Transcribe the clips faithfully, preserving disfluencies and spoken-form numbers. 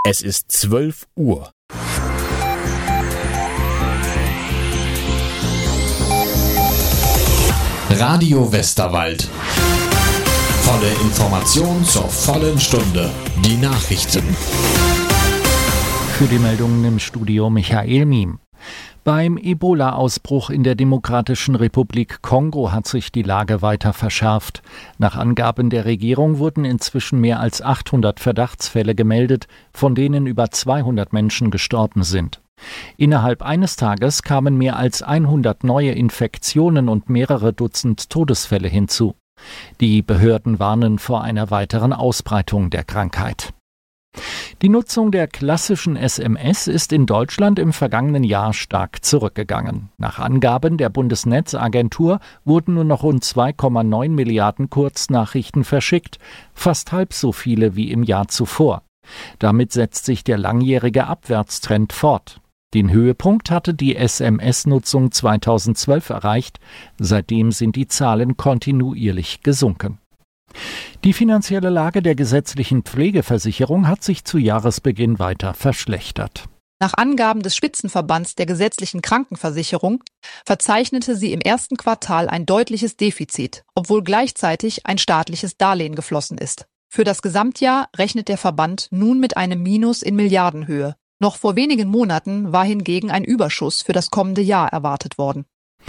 Es ist zwölf Uhr. Radio Westerwald. Volle Information zur vollen Stunde. Die Nachrichten. Für die Meldungen im Studio Michael Miem. Beim Ebola-Ausbruch in der Demokratischen Republik Kongo hat sich die Lage weiter verschärft. Nach Angaben der Regierung wurden inzwischen mehr als achthundert Verdachtsfälle gemeldet, von denen über zweihundert Menschen gestorben sind. Innerhalb eines Tages kamen mehr als hundert neue Infektionen und mehrere Dutzend Todesfälle hinzu. Die Behörden warnen vor einer weiteren Ausbreitung der Krankheit. Die Nutzung der klassischen S M S ist in Deutschland im vergangenen Jahr stark zurückgegangen. Nach Angaben der Bundesnetzagentur wurden nur noch rund zwei Komma neun Milliarden Kurznachrichten verschickt, fast halb so viele wie im Jahr zuvor. Damit setzt sich der langjährige Abwärtstrend fort. Den Höhepunkt hatte die S M S-Nutzung zweitausendzwölf erreicht. Seitdem sind die Zahlen kontinuierlich gesunken. Die finanzielle Lage der gesetzlichen Pflegeversicherung hat sich zu Jahresbeginn weiter verschlechtert. Nach Angaben des Spitzenverbands der gesetzlichen Krankenversicherung verzeichnete sie im ersten Quartal ein deutliches Defizit, obwohl gleichzeitig ein staatliches Darlehen geflossen ist. Für das Gesamtjahr rechnet der Verband nun mit einem Minus in Milliardenhöhe. Noch vor wenigen Monaten war hingegen ein Überschuss für das kommende Jahr erwartet worden.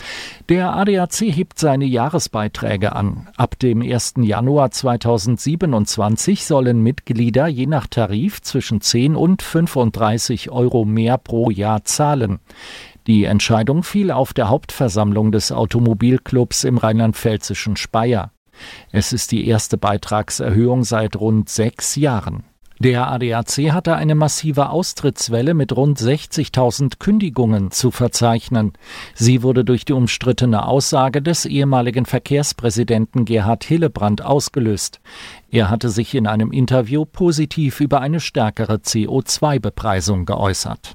Der A D A C hebt seine Jahresbeiträge an. Ab dem ersten Januar zweitausendsiebenundzwanzig sollen Mitglieder je nach Tarif zwischen zehn und fünfunddreißig Euro mehr pro Jahr zahlen. Die Entscheidung fiel auf der Hauptversammlung des Automobilclubs im rheinland-pfälzischen Speyer. Es ist die erste Beitragserhöhung seit rund sechs Jahren. Der A D A C hatte eine massive Austrittswelle mit rund sechzigtausend Kündigungen zu verzeichnen. Sie wurde durch die umstrittene Aussage des ehemaligen Verkehrspräsidenten Gerhard Hillebrand ausgelöst. Er hatte sich in einem Interview positiv über eine stärkere C O zwei Bepreisung geäußert.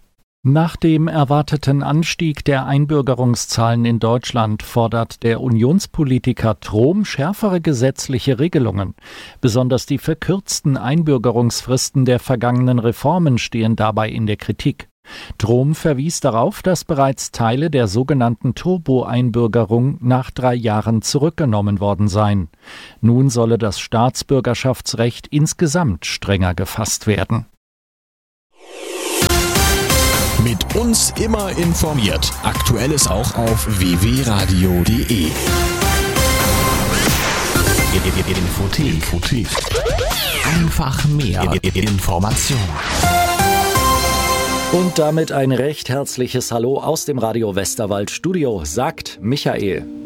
Nach dem erwarteten Anstieg der Einbürgerungszahlen in Deutschland fordert der Unionspolitiker Trom schärfere gesetzliche Regelungen. Besonders die verkürzten Einbürgerungsfristen der vergangenen Reformen stehen dabei in der Kritik. Trom verwies darauf, dass bereits Teile der sogenannten Turbo-Einbürgerung nach drei Jahren zurückgenommen worden seien. Nun solle das Staatsbürgerschaftsrecht insgesamt strenger gefasst werden. Mit uns immer informiert. Aktuelles auch auf w w radio punkt d e. Infothek. Infothek. Einfach mehr Information. Und damit ein recht herzliches Hallo aus dem Radio Westerwald Studio, sagt Michael.